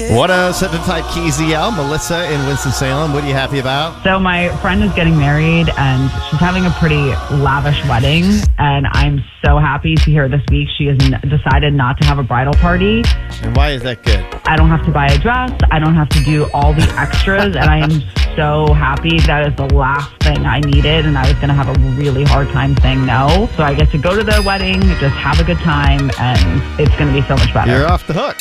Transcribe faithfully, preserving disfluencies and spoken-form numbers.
one oh seven point five K Z L, Melissa in Winston-Salem. What are you happy about? So my friend is getting married and she's having a pretty lavish wedding, and I'm so happy to hear this week she has n- decided not to have a bridal party. And why is that good? I don't have to buy a dress. I don't have to do all the extras, and I am so happy. That is the last thing I needed, and I was going to have a really hard time saying no. So I get to go to the wedding, just have a good time, and it's going to be so much better. You're off the hook.